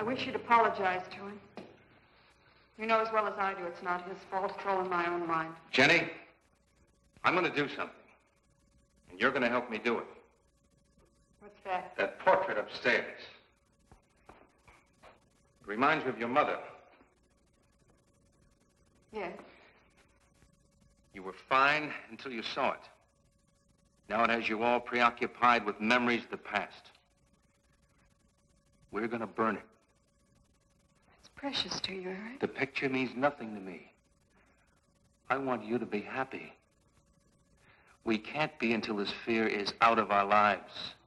I wish you'd apologize to him. You know as well as I do it's not his fault. It's all in my own mind. Jenny, I'm going to do something. And you're going to help me do it. What's that? That portrait upstairs. It reminds me of your mother. Yes. You were fine until you saw it. Now it has you all preoccupied with memories of the past. We're going to burn it. It's precious to you, Eric. The picture means nothing to me. I want you to be happy. We can't be until this fear is out of our lives.